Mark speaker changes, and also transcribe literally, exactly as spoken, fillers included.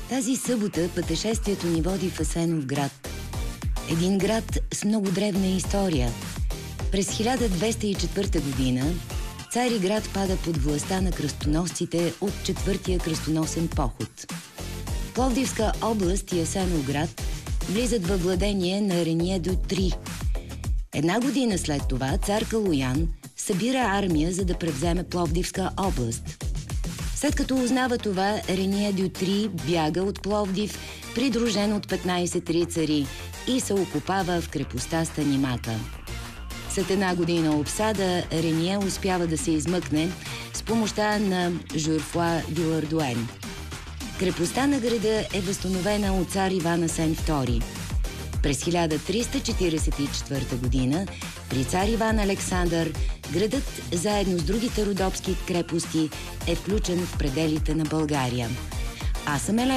Speaker 1: Тази събота пътешествието ни води в Асеновград. Един град с много древна история. През хиляда двеста и четвърта година Цариград пада под властта на кръстоносците от четвъртия кръстоносен поход. Пловдивска област и Асеновград влизат във владение на Рениедо три. Една година след това цар Калоян събира армия, за да превземе Пловдивска област. След като узнава това, Рениедо три бяга от Пловдив, придружен от петнайсет рицари, и се окопава в крепостта Станимака. След една година обсада, Рение успява да се измъкне с помощта на Журфоа Вилардуен. Крепостта на града е възстановена от цар Иван Асен втори. През хиляда триста четирийсет и четвърта година при цар Иван Александър градът, заедно с другите родопски крепости, е включен в пределите на България. Аз съм Елена